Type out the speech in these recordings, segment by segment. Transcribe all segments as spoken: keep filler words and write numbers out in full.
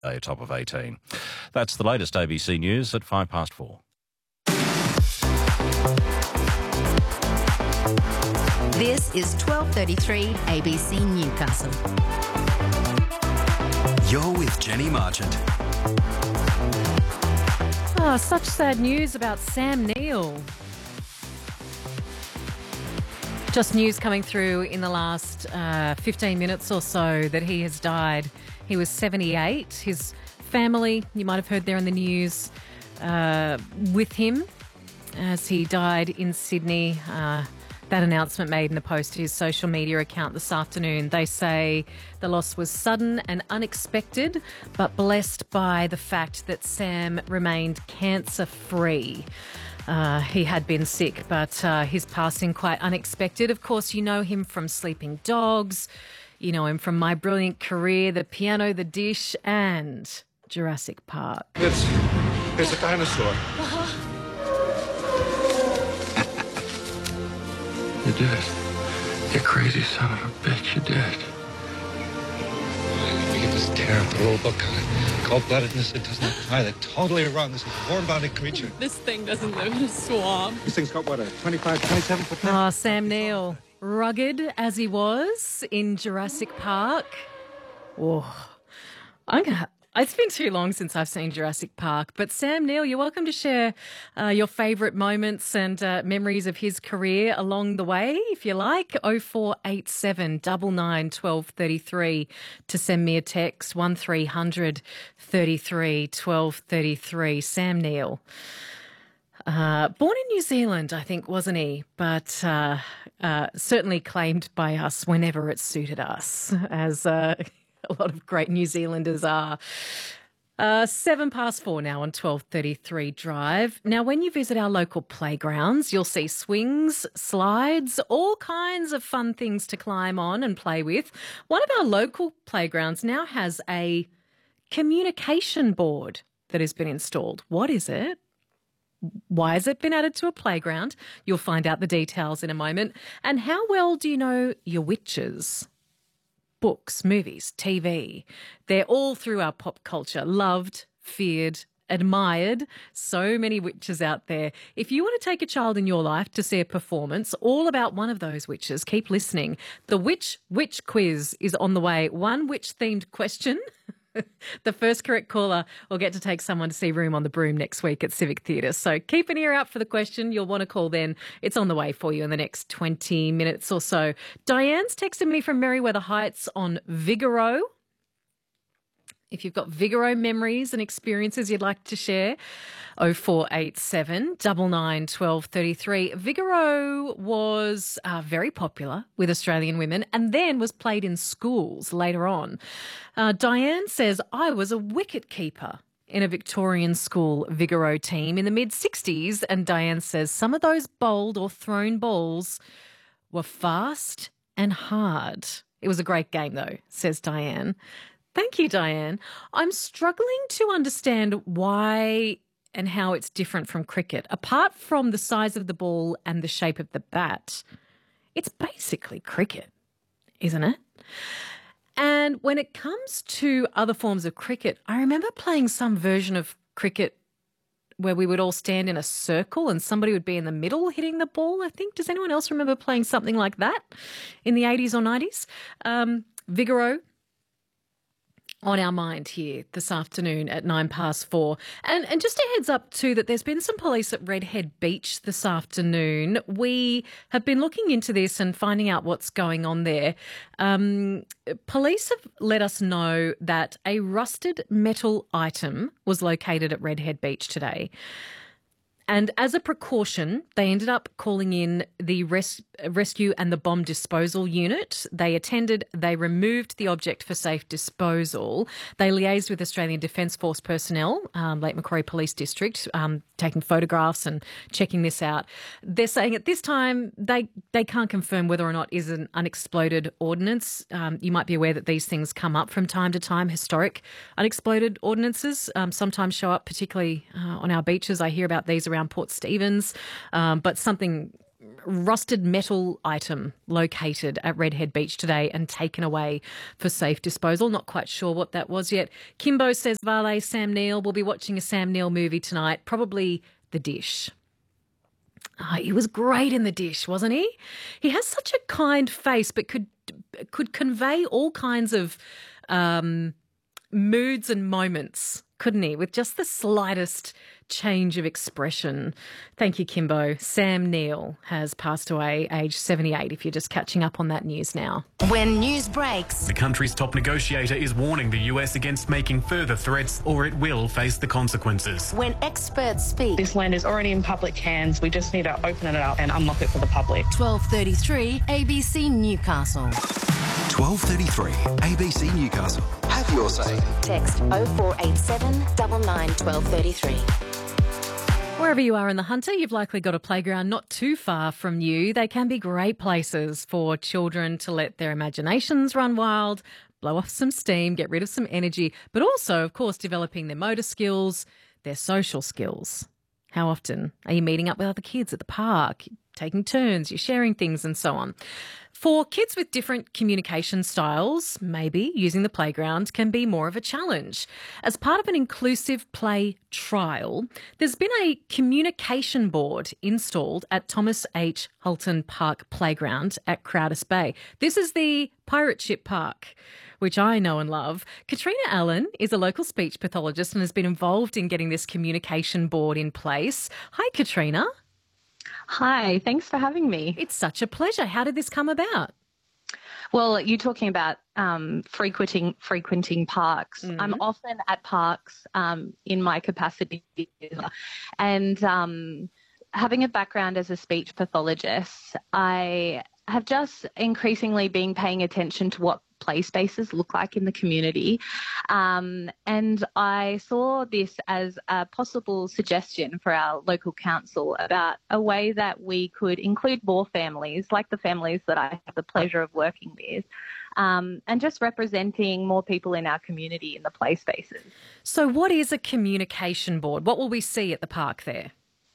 A top of eighteen. That's the latest A B C News at five past four. This is twelve thirty-three A B C Newcastle. You're with Jenny Marchant. Oh, such sad news about Sam Neill. Just news coming through in the last uh, fifteen minutes or so that he has died. He was seventy-eight. His family, you might have heard there in the news, uh, with him as he died in Sydney. Uh, that announcement made in a post to his social media account this afternoon. They say the loss was sudden and unexpected, but blessed by the fact that Sam remained cancer-free. Uh, he had been sick, but uh, his passing quite unexpected. Of course, you know him from Sleeping Dogs. You know him from My Brilliant Career, The Piano, The Dish, and Jurassic Park. It's, it's a dinosaur. You did it. You crazy son of a bitch, you did it. You get this terrible rule book on it. Cold-bloodedness, it doesn't apply. They're totally wrong. This is a warm-bodied creature. This thing doesn't live in a swamp. This thing's got, what, a twenty-five, twenty-seven foot Oh, Sam Neill, rugged as he was in Jurassic Park. Oh, I'm gonna. It's been too long since I've seen Jurassic Park, but Sam Neill, you're welcome to share uh, your favourite moments and uh, memories of his career along the way, if you like. oh four eight seven, nine nine, one two three three to send me a text, one three hundred, thirty-three, twelve thirty-three. Sam Neill. Uh, born in New Zealand, I think, wasn't he? But uh, uh, certainly claimed by us whenever it suited us, as uh, a lot of great New Zealanders are. Uh, seven past four now on twelve thirty-three Drive. Now, when you visit our local playgrounds, you'll see swings, slides, all kinds of fun things to climb on and play with. One of our local playgrounds now has a communication board that has been installed. What is it? Why has it been added to a playground? You'll find out the details in a moment. And how well do you know your witches? Books, movies, T V. They're all through our pop culture. Loved, feared, admired. So many witches out there. If you want to take a child in your life to see a performance all about one of those witches, keep listening. The Which Witch quiz is on the way. One witch-themed question. The first correct caller will get to take someone to see Room on the Broom next week at Civic Theatre. So keep an ear out for the question. You'll want to call then. It's on the way for you in the next twenty minutes or so. Diane's texted me from Merriweather Heights on Vigoro. If you've got Vigoro memories and experiences you'd like to share, oh four eight seven, nine nine, one two three three. Vigoro was uh, very popular with Australian women and then was played in schools later on. Uh, Diane says, I was a wicket keeper in a Victorian school Vigoro team in the mid-sixties, and Diane says some of those bowled or thrown balls were fast and hard. It was a great game though, says Diane. Thank you, Diane. I'm struggling to understand why and how it's different from cricket. Apart from the size of the ball and the shape of the bat, it's basically cricket, isn't it? And when it comes to other forms of cricket, I remember playing some version of cricket where we would all stand in a circle and somebody would be in the middle hitting the ball, I think. Does anyone else remember playing something like that in the eighties or nineties? Um, Vigoro on our mind here this afternoon at nine past four. And and just a heads up too that there's been some police at Redhead Beach this afternoon. We have been looking into this and finding out what's going on there. Um, police have let us know that a rusted metal item was located at Redhead Beach today. And as a precaution, they ended up calling in the res- rescue and the bomb disposal unit. They attended, they removed the object for safe disposal. They liaised with Australian Defence Force personnel, um, Lake Macquarie Police District, um, taking photographs and checking this out. They're saying at this time they, they can't confirm whether or not it is an unexploded ordnance. Um, you might be aware that these things come up from time to time. Historic unexploded ordnances um, sometimes show up, particularly uh, on our beaches. I hear about these around Port Stephens, um, but something rusted metal item located at Redhead Beach today and taken away for safe disposal. Not quite sure what that was yet. Kimbo says valet Sam Neill will be watching a Sam Neill movie tonight, probably The Dish. Oh, he was great in The Dish, wasn't he? He has such a kind face, but could could convey all kinds of um, moods and moments, couldn't he? With just the slightest change of expression. Thank you, Kimbo. Sam Neill has passed away, aged seventy-eight, if you're just catching up on that news now. When news breaks, The country's top negotiator is warning the U S against making further threats or it will face the consequences. when experts speak. This land is already in public hands. We just need to open it up and unlock it for the public. twelve thirty-three A B C Newcastle. twelve thirty-three A B C Newcastle. Have your say. Text oh four eight seven nine nine one two three three. Wherever you are in the Hunter, you've likely got a playground not too far from you. They can be great places for children to let their imaginations run wild, blow off some steam, get rid of some energy, but also, of course, developing their motor skills, their social skills. How often are you meeting up with other kids at the park, taking turns, you're sharing things and so on? For kids with different communication styles, maybe using the playground can be more of a challenge. As part of an inclusive play trial, there's been a communication board installed at Thomas H. Hulton Park Playground at Crowders Bay. This is the pirate ship park, which I know and love. Katrina Allen is a local speech pathologist and has been involved in getting this communication board in place. Hi, Katrina. Hi, thanks for having me. It's such a pleasure. How did this come about? Well, you're talking about um, frequenting frequenting parks. Mhm. I'm often at parks um, in my capacity, and um, having a background as a speech pathologist, I have just increasingly been paying attention to what play spaces look like in the community. Um, and I saw this as a possible suggestion for our local council about a way that we could include more families, like the families that I have the pleasure of working with, um, and just representing more people in our community in the play spaces. So what is a communication board? What will we see at the park there?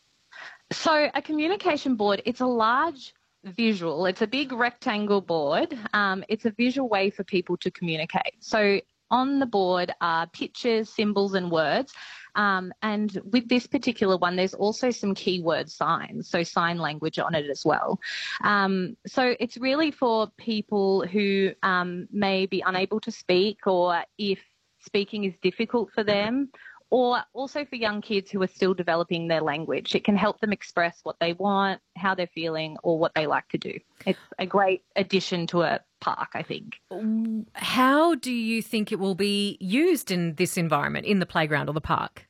So a communication board, it's a large visual. It's a big rectangle board. Um, it's a visual way for people to communicate. So on the board are pictures, symbols and words. Um, and with this particular one, there's also some keyword signs, so sign language on it as well. Um, so it's really for people who um, may be unable to speak, or if speaking is difficult for them, or also for young kids who are still developing their language. It can help them express what they want, how they're feeling, or what they like to do. It's a great addition to a park, I think. How do you think it will be used in this environment, in the playground or the park?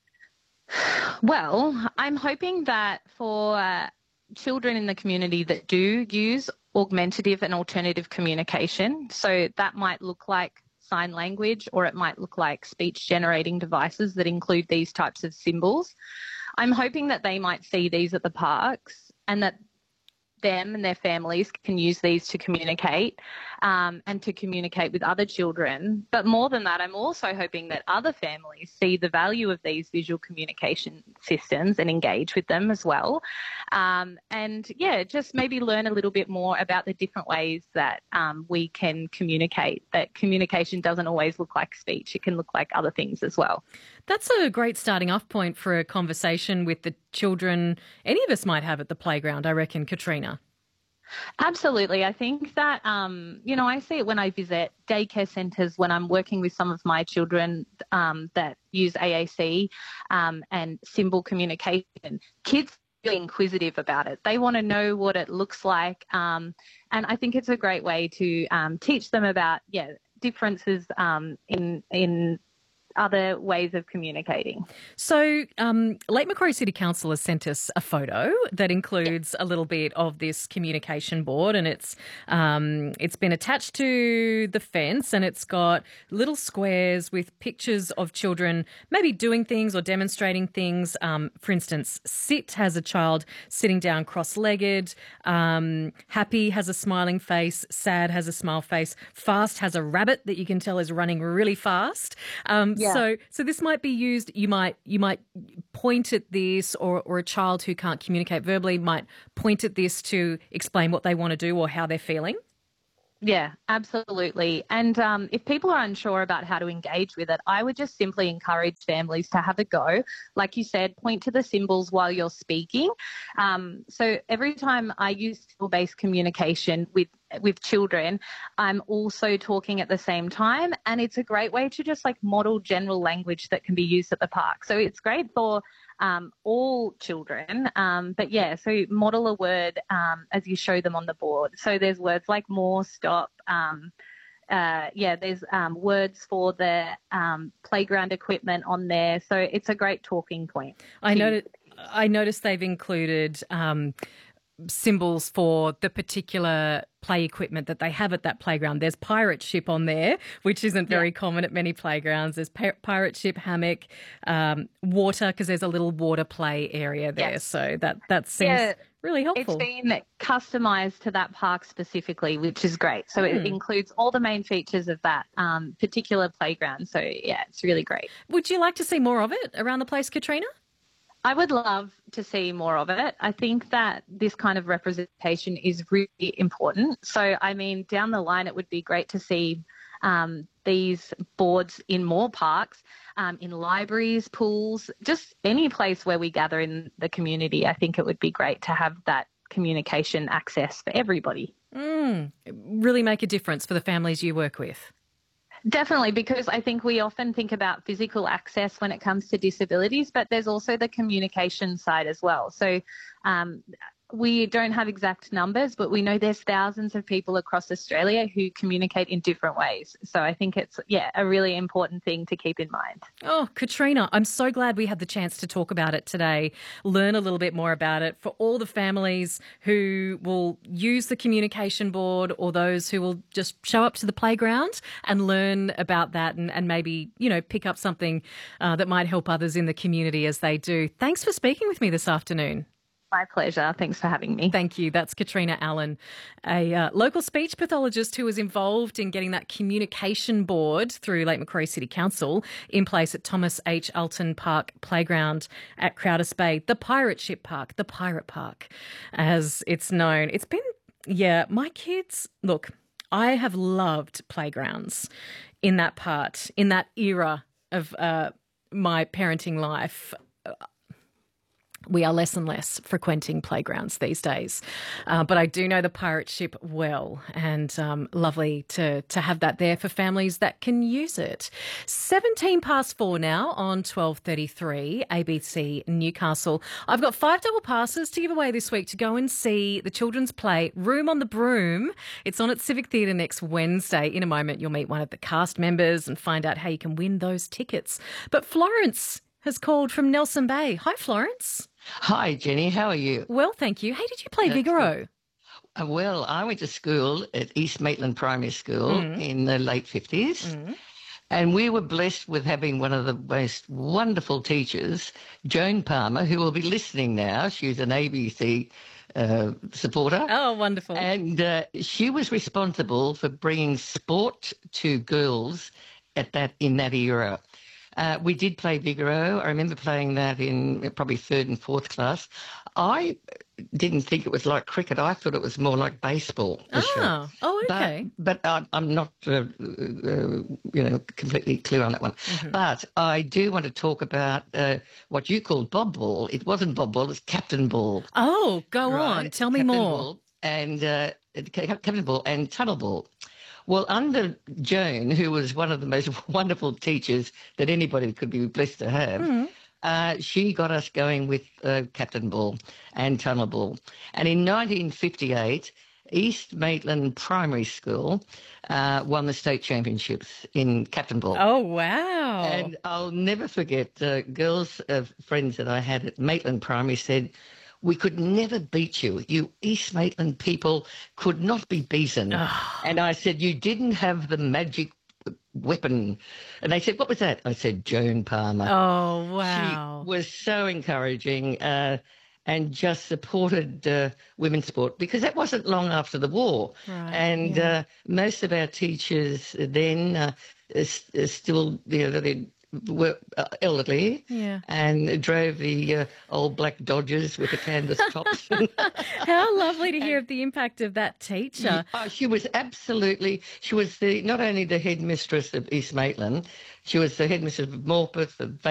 Well, I'm hoping that for uh, children in the community that do use augmentative and alternative communication, so that might look like sign language, or it might look like speech generating devices that include these types of symbols. I'm hoping that they might see these at the parks and that them and their families can use these to communicate um, and to communicate with other children. But more than that, I'm also hoping that other families see the value of these visual communication systems and engage with them as well. Um, and, yeah, just maybe learn a little bit more about the different ways that um, we can communicate, that communication doesn't always look like speech. It can look like other things as well. That's a great starting off point for a conversation with the children any of us might have at the playground, I reckon, Katrina. Absolutely. I think that, um, you know, I see it when I visit daycare centres, when I'm working with some of my children um, that use A A C um, and symbol communication. Kids are really inquisitive about it. They want to know what it looks like. Um, and I think it's a great way to um, teach them about, yeah, differences um, in in other ways of communicating. So um, Lake Macquarie City Council has sent us a photo that includes a little bit of this communication board, and it's um, it's been attached to the fence, and it's got little squares with pictures of children maybe doing things or demonstrating things. Um, for instance, Sit has a child sitting down cross-legged. Um, Happy has a smiling face. Sad has a smile face. Fast has a rabbit that you can tell is running really fast. Um, Yeah. So, so this might be used. You might you might point at this, or or a child who can't communicate verbally might point at this to explain what they want to do or how they're feeling. Yeah, absolutely. And um, if people are unsure about how to engage with it, I would just simply encourage families to have a go. Like you said, point to the symbols while you're speaking. Um, so every time I use symbol-based communication with with children, I'm also talking at the same time, and it's a great way to just like model general language that can be used at the park. So it's great for um, all children, um, but yeah, so model a word um, as you show them on the board. So there's words like more, stop, um, uh, yeah, there's um, words for the um, playground equipment on there. So it's a great talking point. I noticed, I noticed they've included um, symbols for the particular play equipment that they have at that playground. There's pirate ship on there, which isn't very yeah. common at many playgrounds. There's pi- pirate ship, hammock, um, water, because there's a little water play area there. Yes. So that, that seems yeah. really helpful. It's been customised to that park specifically, which is great. So mm. it includes all the main features of that um, particular playground. So, yeah, it's really great. Would you like to see more of it around the place, Katrina? I would love to see more of it. I think that this kind of representation is really important. So, I mean, down the line, it would be great to see um, these boards in more parks, um, in libraries, pools, just any place where we gather in the community. I think it would be great to have that communication access for everybody. Mm, really make a difference for the families you work with. Definitely, because I think we often think about physical access when it comes to disabilities, but there's also the communication side as well. So um, we don't have exact numbers, but we know there's thousands of people across Australia who communicate in different ways. So I think it's, yeah, a really important thing to keep in mind. Oh, Katrina, I'm so glad we had the chance to talk about it today, learn a little bit more about it for all the families who will use the communication board or those who will just show up to the playground and learn about that and, and maybe, you know, pick up something uh, that might help others in the community as they do. Thanks for speaking with me this afternoon. My pleasure. Thanks for having me. Thank you. That's Katrina Allen, a uh, local speech pathologist who was involved in getting that communication board through Lake Macquarie City Council in place at Thomas H. Alton Park Playground at Crowders Bay, the Pirate Ship Park, the Pirate Park, as it's known. It's been, yeah, my kids, look, I have loved playgrounds in that part, in that era of uh, my parenting life. We are less and less frequenting playgrounds these days. Uh, but I do know the pirate ship well, and um, lovely to, to have that there for families that can use it. seventeen past four now on twelve thirty-three A B C Newcastle. I've got five double passes to give away this week to go and see the children's play Room on the Broom. It's on at Civic Theatre next Wednesday. In a moment, you'll meet one of the cast members and find out how you can win those tickets. But Florence has called from Nelson Bay. Hi, Florence. Hi, Jenny. How are you? Well, thank you. Hey, did you play Vigoro? Uh, well, I went to school at East Maitland Primary School mm. in the late fifties, mm. and we were blessed with having one of the most wonderful teachers, Joan Palmer, who will be listening now. She's an A B C uh, supporter. Oh, wonderful. And uh, she was responsible for bringing sport to girls at that in that era. Uh, we did play Vigoro. I remember playing that in probably third and fourth class. I didn't think it was like cricket. I thought it was more like baseball. Oh, sure. oh, okay. But, but I'm, I'm not, uh, uh, you know, completely clear on that one. Mm-hmm. But I do want to talk about uh, what you called Bob Ball. It wasn't Bob Ball. It's Captain Ball. Oh, go right? on. Tell me Captain more. Ball and uh, Captain Ball and Tunnel Ball. Well, under Joan, who was one of the most wonderful teachers that anybody could be blessed to have, mm. uh, she got us going with uh, Captain Ball and Tunnel Ball. And in nineteen fifty-eight, East Maitland Primary School uh, won the state championships in Captain Ball. Oh, wow. And I'll never forget, uh, girls, uh, friends that I had at Maitland Primary said, we could never beat you. You East Maitland people could not be beaten. Oh. And I said, you didn't have the magic weapon. And they said, what was that? I said, Joan Palmer. Oh, wow. She was so encouraging uh, and just supported uh, women's sport because that wasn't long after the war. Right, and yeah. uh, most of our teachers then uh, is, is still, you know, they're were uh, elderly Yeah. and drove the uh, old black Dodgers with the canvas tops. How lovely to hear of the impact of that teacher. Oh, she was absolutely, she was the not only the headmistress of East Maitland, she was the headmistress of Morpeth, of